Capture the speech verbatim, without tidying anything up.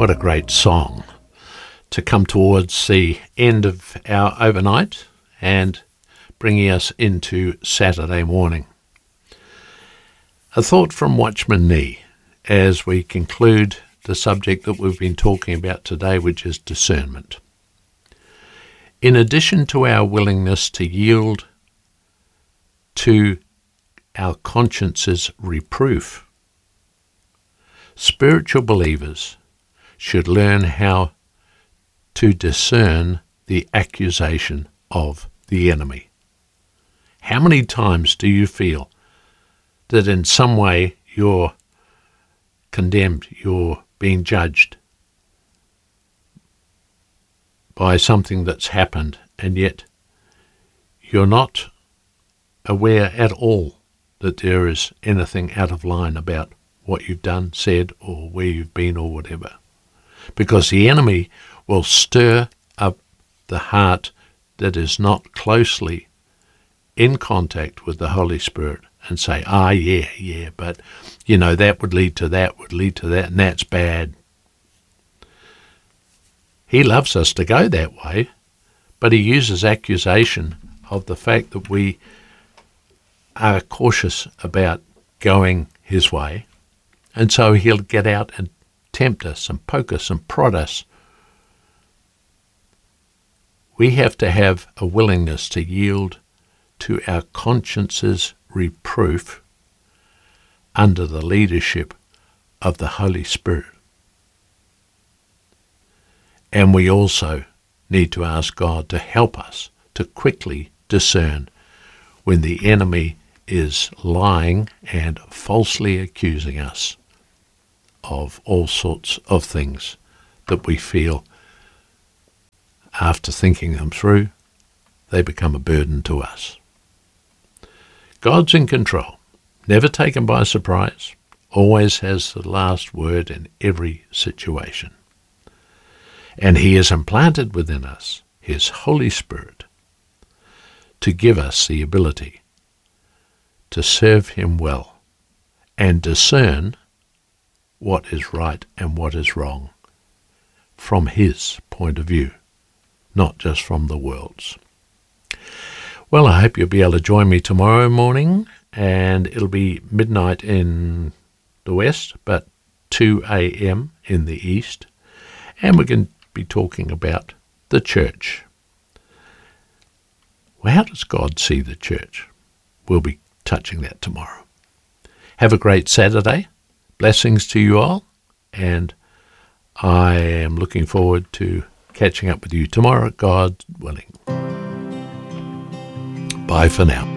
What a great song to come towards the end of our overnight and bringing us into Saturday morning. A thought from Watchman Nee as we conclude the subject that we've been talking about today, which is discernment. In addition to our willingness to yield to our conscience's reproof, spiritual believers should learn how to discern the accusation of the enemy. How many times do you feel that in some way you're condemned, you're being judged by something that's happened, and yet you're not aware at all that there is anything out of line about what you've done, said, or where you've been, or whatever? Because the enemy will stir up the heart that is not closely in contact with the Holy Spirit and say, ah, yeah, yeah, but, you know, that would lead to that, would lead to that, and that's bad. He loves us to go that way, but he uses accusation of the fact that we are cautious about going his way, and so he'll get out and tempt us and poke us and prod us. We have to have a willingness to yield to our conscience's reproof under the leadership of the Holy Spirit. And we also need to ask God to help us to quickly discern when the enemy is lying and falsely accusing us of all sorts of things that we feel, after thinking them through, they become a burden to us. God's in control, never taken by surprise, always has the last word in every situation. And he has implanted within us his Holy Spirit to give us the ability to serve him well and discern what is right and what is wrong from his point of view, not just from the world's. Well, I hope you'll be able to join me tomorrow morning, and it'll be midnight in the west, but two a.m. in the east, and we're going to be talking about the church. Well, how does God see the church? We'll be touching that tomorrow. Have a great Saturday. Blessings to you all, and I am looking forward to catching up with you tomorrow, God willing. Bye for now.